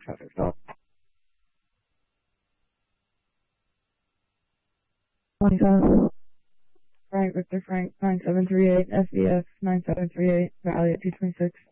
traffic stop. 27. Frank Victor Frank 9738 FVF 9738 Valley at 226.